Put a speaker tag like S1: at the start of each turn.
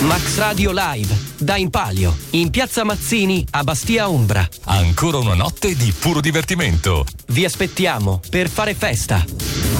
S1: Max Radio Live, da Impalio, in piazza Mazzini a Bastia Umbra.
S2: Ancora una notte di puro divertimento.
S1: Vi aspettiamo per fare festa.